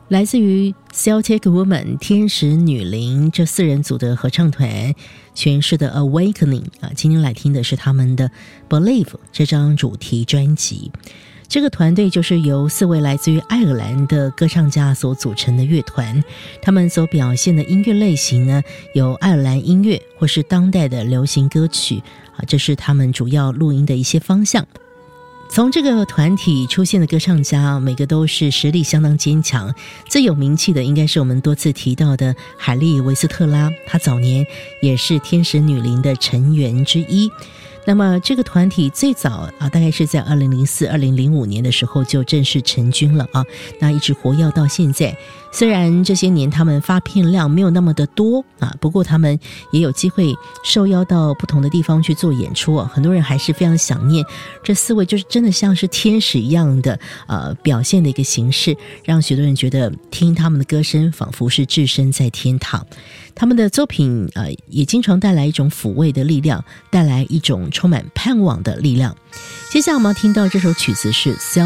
来自于 Celtic Woman 天使女伶这4人组的合唱团诠释的 Awakening 今天来听的是他们的 Believe 这张主题专辑。这个团队就是由4位来自于爱尔兰的歌唱家所组成的乐团，他们所表现的音乐类型呢，有爱尔兰音乐或是当代的流行歌曲这是他们主要录音的一些方向。从这个团体出现的歌唱家，每个都是实力相当坚强，最有名气的应该是我们多次提到的海莉·维斯特拉，她早年也是天使女伶的成员之一。那么这个团体最早大概是在2004、2005年的时候就正式成军了那一直活跃到现在。虽然这些年他们发片量没有那么的多不过他们也有机会受邀到不同的地方去做演出很多人还是非常想念这4位，就是真的像是天使一样的表现的一个形式，让许多人觉得听他们的歌声仿佛是置身在天堂。他们的作品也经常带来一种抚慰的力量，带来一种充满盼望的力量。接下来我们要听到这首曲子是